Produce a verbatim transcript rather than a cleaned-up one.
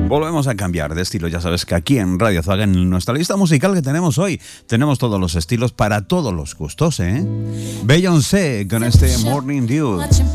Volvemos a cambiar de estilo. Ya sabes que aquí en Radio Zaga, en nuestra lista musical que tenemos hoy, tenemos todos los estilos para todos los gustos, ¿eh? Beyoncé con este Morning Dew.